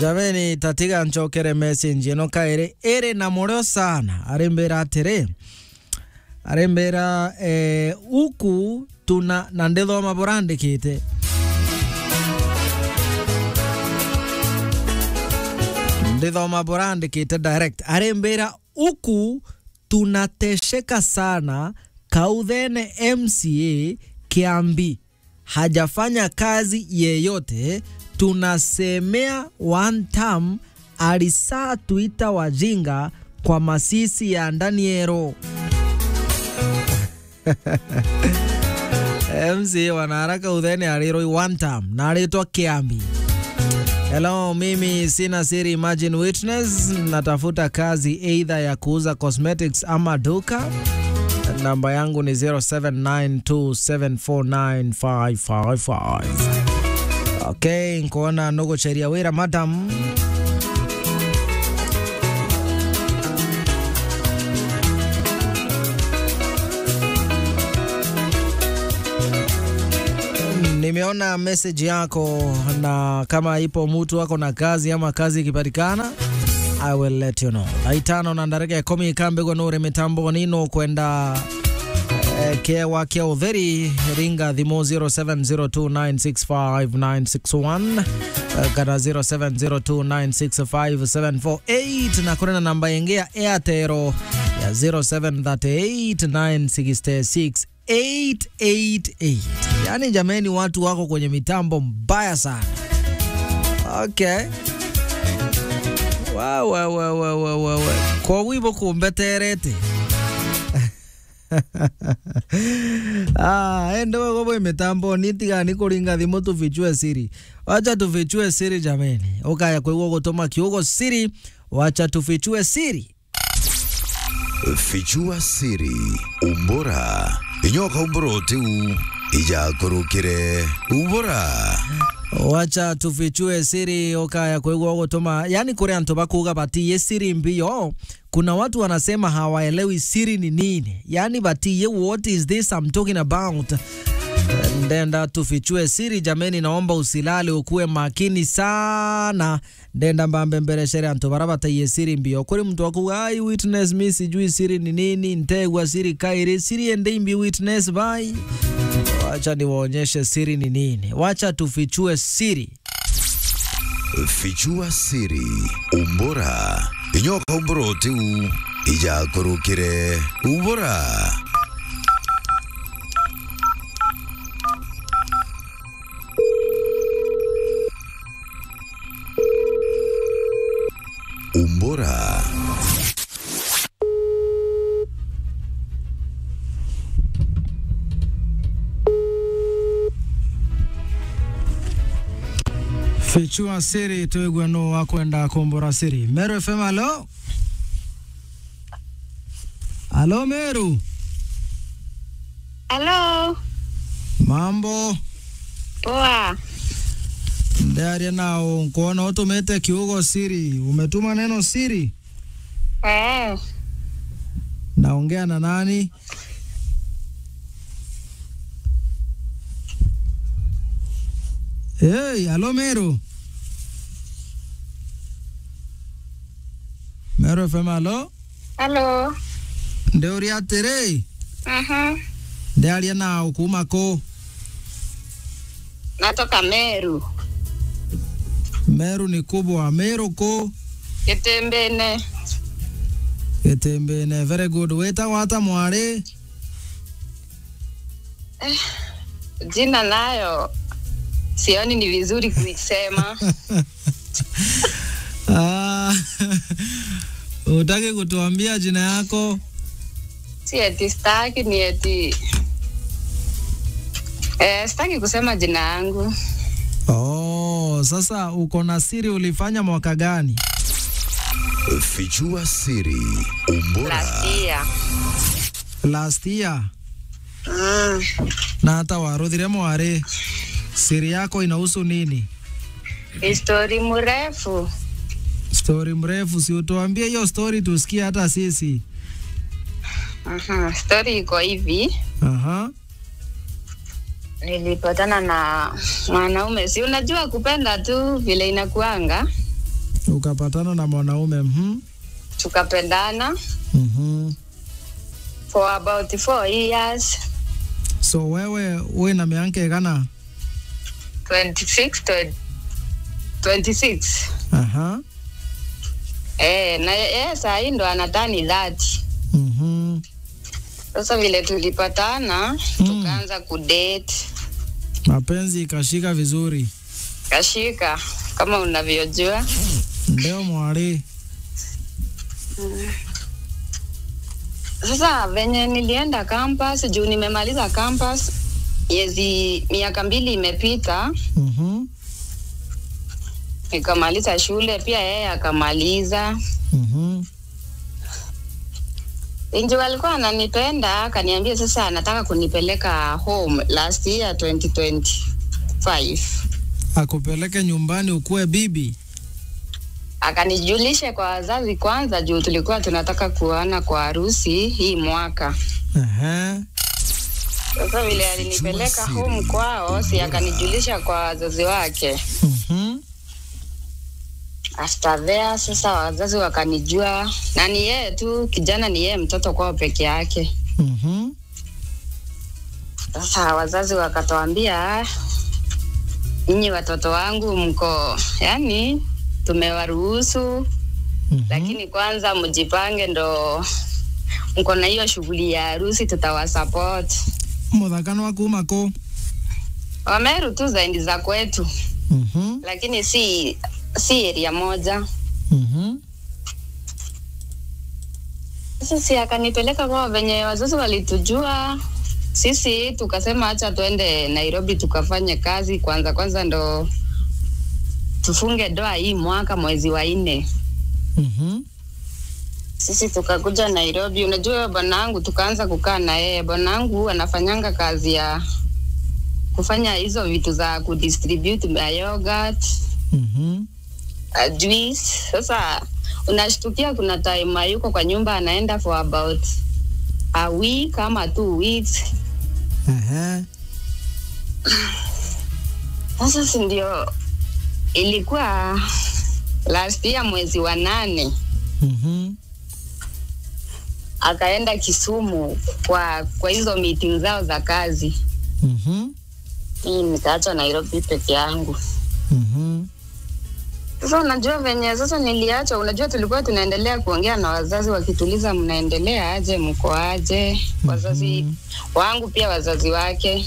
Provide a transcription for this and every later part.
Jameni tatiga nchokere message no kaere ere na moro sana arembera tere arembera uku tuna nandedo maborande kite ndedo maborande kite direct arembera uku tunatesheka sana kaudhene MCA Kiambi hajafanya kazi yeyote. Tunasemea one term alisa tuita wajinga kwa masisi ya Ndaniero. MCA wanaraka udhene aliroi one term na alitoa Kiambi. Hello, mimi sina siri Imagine Witness, natafuta kazi either ya kuuza cosmetics ama duka. Namba yangu ni 0792749555. Okay, nkuona nogo cheria wira madam. Nimeona message yako na kama ipo mtu wako na kazi ama kazi ikipatikana I will let you know. Aitano na ndareke komi ikambe kwa nure mitambo nino kwenda kewa kia udheri ringa dhimo 0702965961 kana 0702965748 na kurena namba yengea Airtero ya 0738966888. Yani jameni watu wako kwenye mitambo mbaya sana. Okay. Wow. Kwa wibo kumbeterete. Endo gobo mitambo nitiga nikuringa thimo tufichue siri. Wacha tufichue siri jameni. Okaya kwa hiyo gotoma kiugo siri, wacha tufichue siri. Fichua siri umbora. Inyoka umborote ijakorokire ubora. Wacha tufichue siri okaya kwa hiyo gotoma. Yani kure antoba kuga bati siri mbio. Kuna watu wanasema hawaelewi siri ni nini. Yani bati what is this I'm talking about? Ndenda tufichue siri jameni, naomba usilale ukue makini sana. Ndenda mbambe mbele shere antobaraba ta siri mbio. Kuri mtu wakuga ai witness mi sijui siri ni nini, ntegwa siri kairi siri ende mbi witness bye. Wacha niwaonyeshe siri ni nini. Wacha tufichue siri. Fichua siri umbora. Inyoka umborote ijakorokire ubora. Umbora. Fichua siri tuegwe no wakwenda kumbora siri. Meru FM alo? Alo Meru? Alo. Mambo? Poa. Ndari nao kuona utumete kiugo siri. Umetuma neno siri? Naongea na nani? Hey, alo Meru? Meru FM alo? Alo. Ndeuri atere? Ndari nao kumako? Natoka Meru. Meru ni kubwa. Meru ko? Getembene. Getembene. Very good. Weta wata mware? Jina nayo sioni ni vizuri kuisema. Utake kutuambia jina yako? Si eti staki ni eti staki kusema jina yangu. Sasa uko na siri ulifanya mwaka gani? Fichua siri umbora. Last year. Na hata warudhire mware. Siri yako inahusu nini? Story mrefu. Story mrefu, si utuambie hiyo story tusikie hata sisi. Story iko hivi. nilipatana na mwanaume, si unajua kupenda tu vile inakuanga. Ukapatana na mwanaume. Tukapendana for about 4 years. So wewe na miaka gani? 26. Aha. Na sasa ndo anatani 30. Sasa vile tulipatana, tukaanza kudate. Mapenzi ikashika vizuri. Kashika kama unavyojua. Ndio mwari. Sasa venye nilienda campus, juu nimemaliza campus, miaka 2 imepita. Nikamaliza shule, pia yeye akamaliza. Inji walikuwa ananipenda, akaniambia sasa anataka kunipeleka home last year 2025. Akupeleke nyumbani ukue bibi. Akanijulisha kwa wazazi kwanza, juu tulikuwa tunataka kuana kwa harusi hii mwaka. Sasa vile alinipeleka home kwao, si akanijulisha kwa wazazi wake. After there, sasa wazazi wakanijua, na ni yeye tu, kijana ni yeye mtoto kwao peke yake. Sasa wazazi wakatuambia, nyinyi watoto wangu mko, yani tumewaruhusu, lakini kwanza mjipange, ndo mko na hiyo shughuli ya harusi, tutawasupport. Muthakano wa kuma ko? Wameru tu zaidi za kwetu. Lakini si area moja. Sisi akanipeleka kwa venye wazazi walitujua. Sisi tukasema acha tuende Nairobi tukafanye kazi kwanza ndo tufunge doa hii mwaka mwezi wa 4. Sisi tukakuja Nairobi. Unajua bwanangu, tukaanza kukaa na yeye. Bwanangu anafanyanga kazi ya kufanya hizo vitu za kudistribute yogurt, juice. Sasa unashtukia kuna time yuko kwa nyumba anaenda for about a week ama 2 weeks. Sasa ndio ilikuwa last year mwezi wa 8. Akaenda Kisumu kwa hizo meeting zao za kazi. Mimi nikaacha Nairobi peke yangu. Sasa unajua venye sasa niliacha, unajua tulikuwa tunaendelea kuongea na wazazi wakituliza, mnaendelea aje, mko aje, wazazi wangu pia wazazi wake.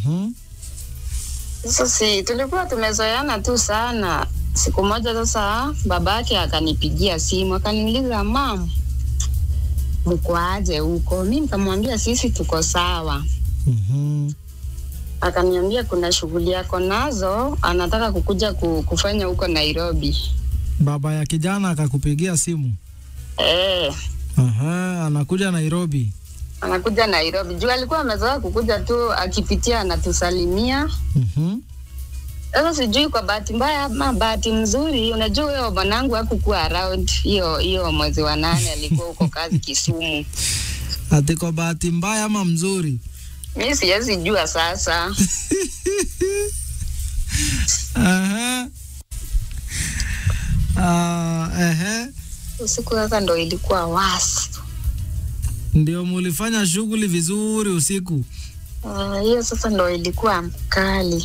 Sasa tulikuwa tumezoeana tu sana. Siku moja sasa babake akanipigia simu, akaniuliza, "Mama, mko aje huko?" Mimi nikamwambia sisi tuko sawa. Akaniambia kuna shughuli yako nazo, anataka kukuja kufanya huko Nairobi. Baba ya kijana akakupigia simu? Anakuja Nairobi. Anakuja Nairobi. Juu alikuwa amezoea kukuja tu akipitia anatusalimia. Sasa sijui kwa bahati mbaya ama bahati mzuri, unajua wewe bwanangu hakukuwa around hiyo mwezi wa 8, alikuwa huko kazi Kisumu. Ati kwa bahati mbaya ama mzuri? Mimi siwezi jua sasa. Usiku sasa ndo ilikuwa wasi. Ndio mulifanya shughuli vizuri usiku? Hiyo sasa ndo ilikuwa mkali.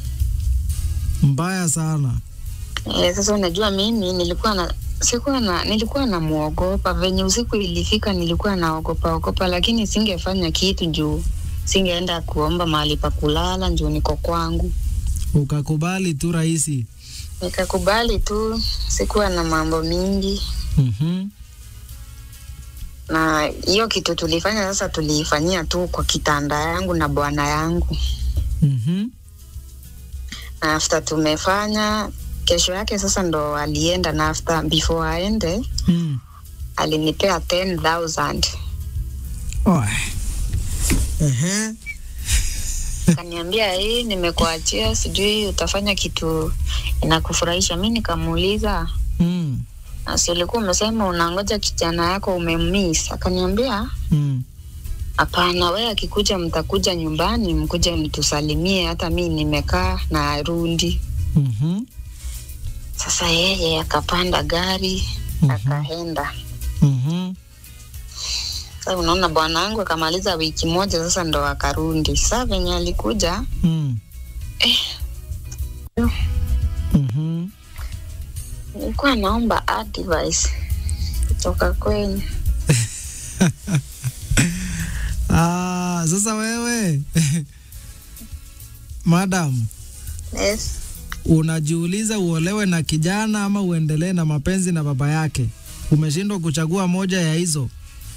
Mbaya sana. Sasa unajua mimi nilikuwa na muogopa. Venye usiku ilifika nilikuwa naogopa, lakini singefanya kitu juu singeenda kuomba mahali pa kulala, juu niko kwangu. Ukakubali tu rahisi? Nikakubali tu, sikuwa na mambo mingi. Na hiyo kitu tulifanya sasa tulifanyia tu kwa kitanda yangu na bwana yangu. Na after tumefanya, kesho yake sasa ndo alienda, na before aende alinipea 10,000. Kaniambia, "Hii nimekuachia, sijui utafanya kitu inakufurahisha." Mimi nikamuuliza, "Asi ulikuwa umesema unangoja kijana yako umemiss?" Akaniambia, "Hapana, wewe akikuja mtakuja nyumbani, mkuje mtusalimie, hata mimi nimekaa na rundi." Sasa yeye akapanda gari akaenda. Sasa unaona bwana wangu akamaliza wiki moja, sasa ndo akarudi. Sasa venye alikuja nilikuwa naomba advice kutoka kwenu. Sasa wewe madam, Yes. unajiuliza uolewe na kijana ama uendelee na mapenzi na baba yake? Umeshindwa kuchagua moja ya hizo?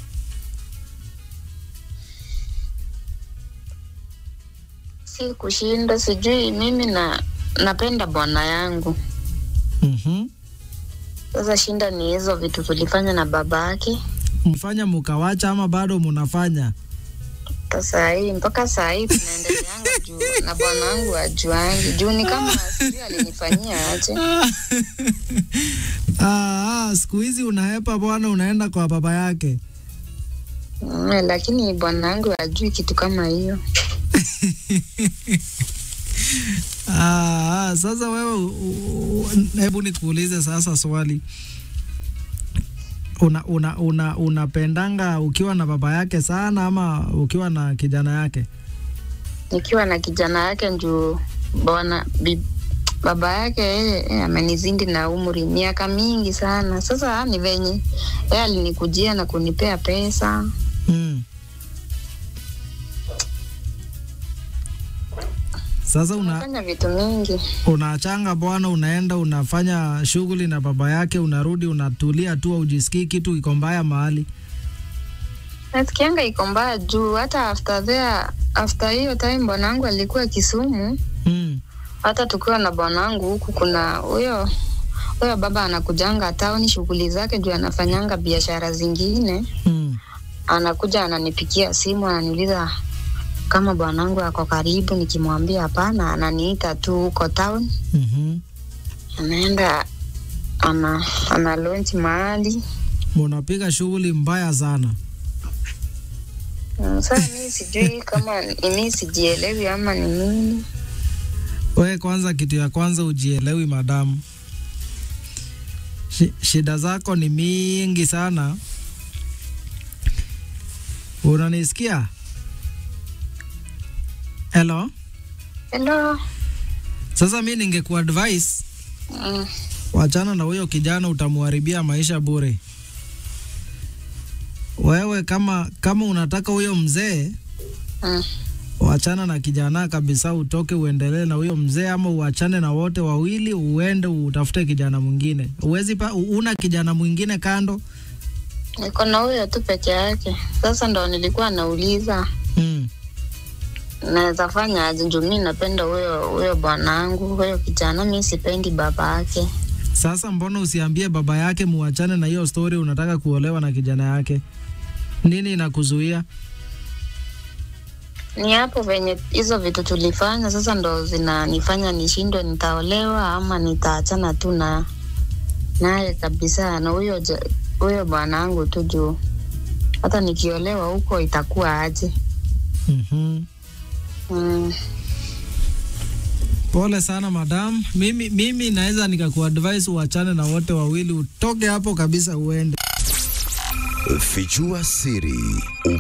Si kushinda, sijui mimi napenda bwana yangu. Sasa shinda ni hizo vitu tulifanya na baba yake. Mfanya mukawacha ama bado munafanya? Mpaka saa hii tunaendeleanga juu na bwana wangu ajuangi. Juu ni kama sijui alinifanyia aje. Siku hizi unahepa bwana, unaenda kwa baba yake. Lakini bwana wangu ajui kitu kama hiyo. Sasa wewe hebu nikuulize sasa swali. Unapendanga ukiwa na baba yake sana ama ukiwa na kijana yake? Nikiwa na kijana yake juu baba yake amenizindi na umri miaka mingi sana. Sasa ni venye yeye alinikujia na kunipea pesa. Sasa unafanya vitu mingi. Unaachanga bwana, unaenda unafanya shughuli na baba yake, unarudi unatulia tu, ujisikii kitu iko mbaya mahali? Nasikianga iko mbaya juu hata after hiyo time bwanangu alikuwa Kisumu. Hata tukiwa na bwanangu huku kuna huyo baba anakujanga town shughuli zake juu anafanyanga biashara zingine. Anakuja ananipigia simu ananiuliza kama bwanangu ako karibu, nikimwambia hapana ananiita tu huko town. Anaenda ana launch mahali. Munapiga shughuli mbaya sana. Sasa mimi sijui kama mimi sijielewi ama ni nini. Wewe kwanza, kitu ya kwanza ujielewi madamu. Shida zako ni mingi sana. Unanisikia? Hello? Sasa mimi ningekuadvise wachana na huyo kijana, utamuharibia maisha bure. Wewe kama unataka huyo mzee, wachana na kijana kabisa, utoke uendelee na huyo mzee, ama uachane na wote wawili uende utafute kijana mwingine. Uwezi una kijana mwingine kando? Niko na huyo tu peke yake. Sasa ndo nilikuwa nauliza naweza fanya aje juu mimi napenda huyo bwanangu, huyo kijana, mimi sipendi baba yake. Sasa mbona usiambie baba yake muachane na hiyo story, unataka kuolewa na kijana yake? Nini inakuzuia? Ni hapo venye hizo vitu tulifanya sasa ndo zinanifanya nishindwe nitaolewa ama nitaachana tu naye kabisa na huyo bwanangu tu juu hata nikiolewa huko itakuwa aje. Pole sana madam. Mimi naweza nikakuadvise uachane na wote wawili, utoke hapo kabisa uende. Fichua siri.